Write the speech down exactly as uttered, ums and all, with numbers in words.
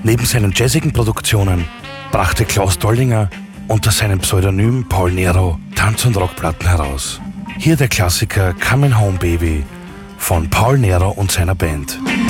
Neben seinen jazzigen Produktionen brachte Klaus Doldinger unter seinem Pseudonym Paul Nero Tanz- und Rockplatten heraus. Hier der Klassiker Coming Home Baby von Paul Nero und seiner Band.